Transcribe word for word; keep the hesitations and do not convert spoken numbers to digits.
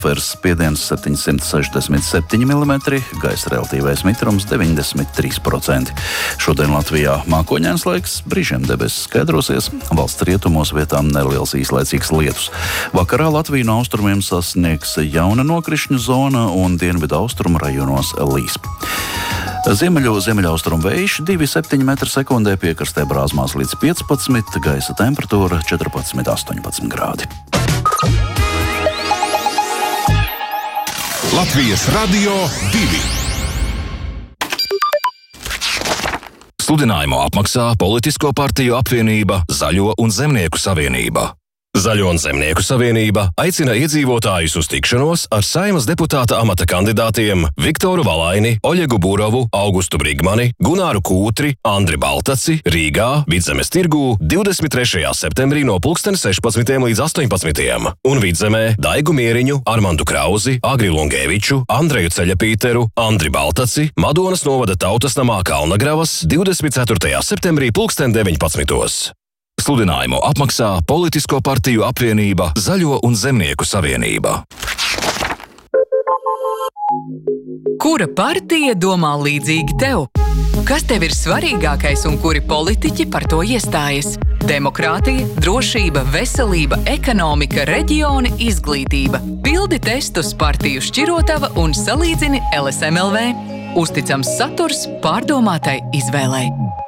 Atmosfēras spiediens septiņsimt sešdesmit septiņi milimetri, gaisa relatīvais mitrums deviņdesmit trīs procenti. Šodien Latvijā mākoņains laiks, brīžiem debesis skaidrosies, valsts rietumos vietām neliels īslaicīgs lietus. Vakarā Latviju no austrumiem sasniegs jauna nokrišņu zona un dienvidu austrumu rajonos līs. Ziemeļu ziemeļaustrumu vējš divi komats septiņi metri sekundē, piekrastē brāzmās līdz piecpadsmit, gaisa temperatūra četrpadsmit astoņpadsmit grādi. Latvijas Radio divi. Sludinājumu apmaksā Politisko partiju apvienība Zaļo un Zemnieku savienība. Zaļo un Zemnieku savienība aicina iedzīvotājus uz tikšanos ar Saeimas deputāta amata kandidātiem Viktoru Valaini, Oļegu Burovu, Augustu Brigmani, Gunāru Kūtri, Andri Baltaci Rīgā, Vidzemes tirgū divdesmit trešajā septembrī no pulksten sešpadsmitiem līdz astoņpadsmitiem un Vidzemē Daigu Mieriņu, Armandu Krauzi, Agri Lungēviču, Andreju Ceļapīteru, Andri Baltaci, Madonas novada Tautas namā Kalnagravas divdesmit ceturtajā septembrī pulksten deviņpadsmitos. Sludinājumu apmaksā Politisko partiju apvienība Zaļo un Zemnieku savienība. Kura partija domā līdzīgi tev? Kas tev ir svarīgākais un kuri politiķi par to iestājas? Demokrātija, drošība, veselība, ekonomika, reģioni, izglītība. Pildi testus partiju šķirotava un salīdzini L S M L V. Uzticams saturs pārdomātai izvēlei.